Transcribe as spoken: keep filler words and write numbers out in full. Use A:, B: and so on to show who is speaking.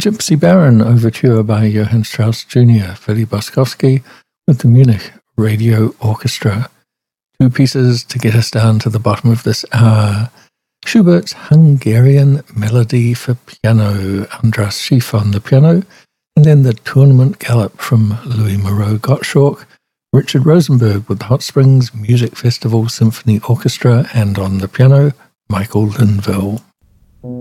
A: Gypsy Baron Overture by Johann Strauss Junior, Philly Boskovsky with the Munich Radio Orchestra. Two pieces to get us down to the bottom of this hour. Schubert's Hungarian Melody for Piano, Andras Schiff on the piano, and then the Tournament Galop from Louis Moreau Gottschalk, Richard Rosenberg with the Hot Springs Music Festival Symphony Orchestra, and on the piano, Michael Linville.